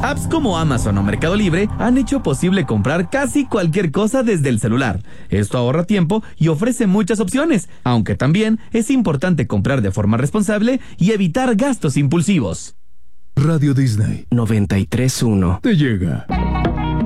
Apps como Amazon o Mercado Libre han hecho posible comprar casi cualquier cosa desde el celular. Esto ahorra tiempo y ofrece muchas opciones, aunque también es importante comprar de forma responsable y evitar gastos impulsivos. Radio Disney 93.1 te llega.